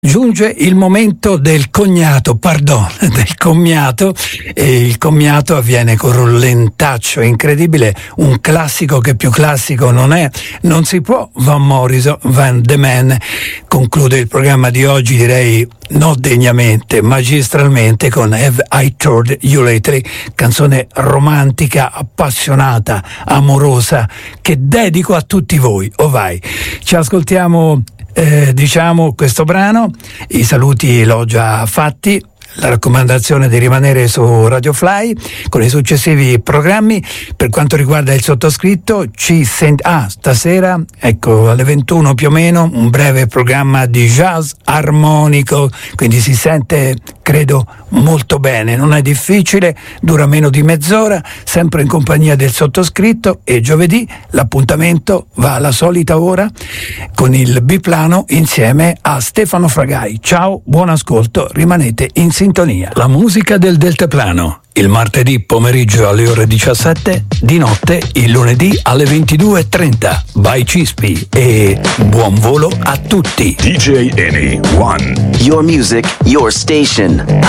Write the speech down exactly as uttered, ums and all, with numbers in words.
Giunge il momento del cognato, pardon, del commiato, e il commiato avviene con un lentaccio incredibile, un classico che più classico non è, non si può. Van Morrison, Van the Man, conclude il programma di oggi, direi non degnamente, magistralmente, con Have I Told You Lately, canzone romantica, appassionata, amorosa, che dedico a tutti voi. Oh vai, ci ascoltiamo. Eh, diciamo questo brano, i saluti l'ho già fatti, la raccomandazione di rimanere su Radio Fly con i successivi programmi. Per quanto riguarda il sottoscritto, ci sent- ah, stasera, ecco, alle ventuno più o meno, un breve programma di jazz armonico, quindi si sente, credo, molto bene, non è difficile, dura meno di mezz'ora, sempre in compagnia del sottoscritto, e giovedì l'appuntamento va alla solita ora con il biplano insieme a Stefano Fragai. Ciao, buon ascolto, rimanete in sintonia. La musica del deltaplano, il martedì pomeriggio alle ore diciassette, di notte il lunedì alle ventidue e trenta. By Cispi, e buon volo a tutti. D J Eni One. Your music, your station.